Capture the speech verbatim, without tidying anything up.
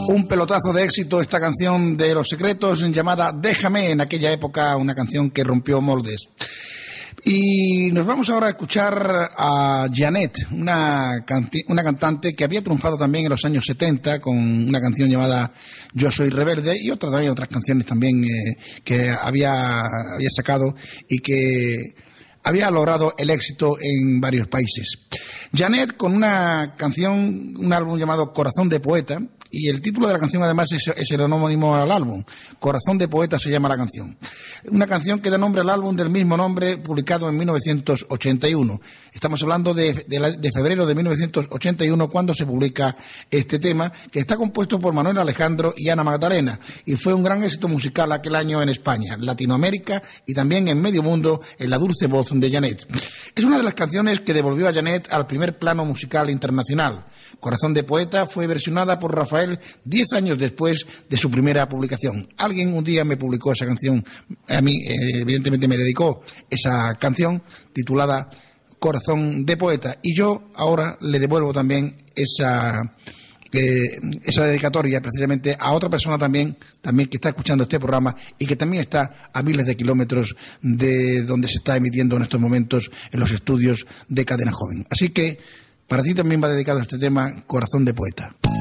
Un pelotazo de éxito esta canción de Los Secretos llamada Déjame, en aquella época una canción que rompió moldes. Y nos vamos ahora a escuchar a Janet, una, canti- una cantante que había triunfado también en los años setenta con una canción llamada Yo Soy Rebelde y otra, también otras canciones también eh, que había, había sacado y que había logrado el éxito en varios países. Janet con una canción, un álbum llamado Corazón de Poeta, y el título de la canción además es, es el homónimo al álbum. Corazón de Poeta se llama la canción. Una canción que da nombre al álbum del mismo nombre, publicado en mil novecientos ochenta y uno. Estamos hablando de, de, la, de febrero de mil novecientos ochenta y uno cuando se publica este tema, que está compuesto por Manuel Alejandro y Ana Magdalena, y fue un gran éxito musical aquel año en España, Latinoamérica y también en medio mundo en la dulce voz de Janet. Es una de las canciones que devolvió a Janet al primer plano musical internacional. Corazón de Poeta fue versionada por Rafael diez años después de su primera publicación. Alguien un día me publicó esa canción, a mí eh, evidentemente me dedicó esa canción titulada Corazón de Poeta, y yo ahora le devuelvo también esa eh, esa dedicatoria precisamente a otra persona también, también que está escuchando este programa y que también está a miles de kilómetros de donde se está emitiendo en estos momentos en los estudios de Cadena Joven. Así que para ti también va dedicado este tema, Corazón de Poeta.